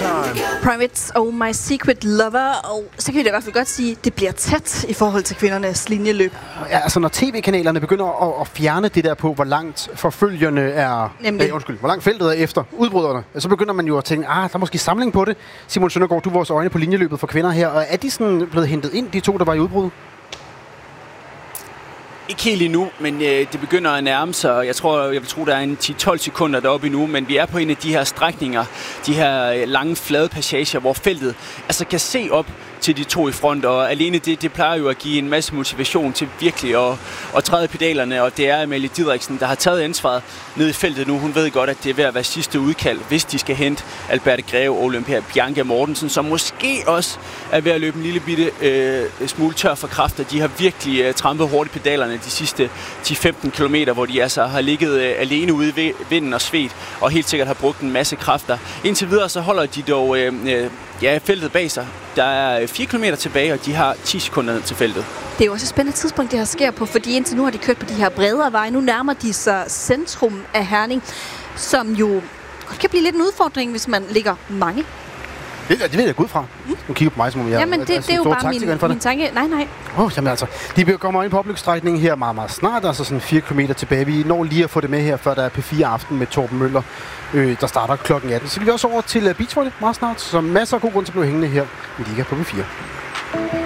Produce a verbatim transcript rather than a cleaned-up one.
Privates og My Secret Lover, og så kan vi da i hvert fald godt sige, at det bliver tæt i forhold til kvindernes linjeløb. Ja, altså når tv-kanalerne begynder at, at fjerne det der på, hvor langt forfølgerne er, øh, undskyld, hvor langt feltet er efter udbryderne, så begynder man jo at tænke, ah, der er måske samling på det. Simon Søndergaard, du er vores øjne på linjeløbet for kvinder her, og er de sådan blevet hentet ind, de to, der var i udbrud? Ikke helt endnu, men øh, det begynder at nærme sig. Jeg tror, jeg vil tro, der er en ti til tolv sekunder deroppe endnu, men vi er på en af de her strækninger, de her lange, flade passager, hvor feltet altså kan se op til de to i front, og alene det, det plejer jo at give en masse motivation til virkelig at, at træde pedalerne, og det er Amalie Didriksen, der har taget ansvaret ned i feltet nu. Hun ved godt, at det er ved at være sidste udkald, hvis de skal hente Alberte Greve og Olympia Bianca Mortensen, som måske også er ved at løbe en lille bitte øh, smule tør for kræfter. De har virkelig øh, trampet hurtigt pedalerne de sidste ti til femten kilometer, hvor de altså har ligget øh, alene ude i vinden og svedt, og helt sikkert har brugt en masse kræfter. Indtil videre så holder de dog øh, øh, ja, feltet bag sig. Der er fire kilometer tilbage, og de har ti sekunder ned til feltet. Det er jo også et spændende tidspunkt, det her sker på, fordi indtil nu har de kørt på de her bredere veje. Nu nærmer de sig centrum af Herning, som jo godt kan blive lidt en udfordring, hvis man ligger mange. Det, det ved jeg godt fra. Mm. Nu kigger på mig, som om jeg Jamen, det, det er jo bare min, min tanke. Nej, nej. Åh, oh, jamen altså. De kommer ind på opløbsstrækningen her meget, meget snart. Altså sådan fire kilometer tilbage. Vi når lige at få det med her, før der er P fire Aften med Torben Møller, øh, der starter klokken atten. Så vi også over til beachvolley meget snart. Så masser af god grund til at blive hængende her i Liga på P fire.